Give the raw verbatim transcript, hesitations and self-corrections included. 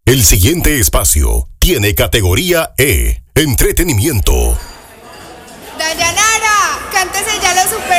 El siguiente espacio tiene categoría E, entretenimiento. Dayanara, cántese ya los super